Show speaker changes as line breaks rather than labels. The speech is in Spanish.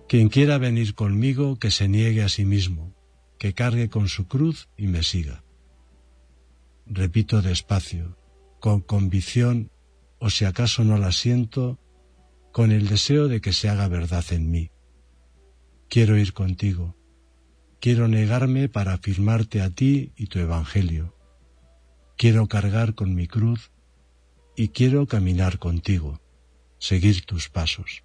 Quien quiera venir conmigo, que se niegue a sí mismo, que cargue con su cruz y me siga. Repito despacio, con convicción, o si acaso no la siento, con el deseo de que se haga verdad en mí. Quiero ir contigo, quiero negarme para afirmarte a ti y tu evangelio. Quiero cargar con mi cruz y quiero caminar contigo, seguir tus pasos.